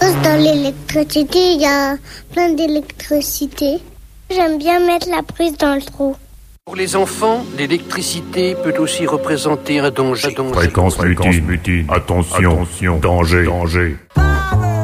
choses dans l'électricité, il y a plein d'électricité. J'aime bien mettre la prise dans le trou. Pour les enfants, l'électricité peut aussi représenter un danger. Fréquence mutine. Attention, danger.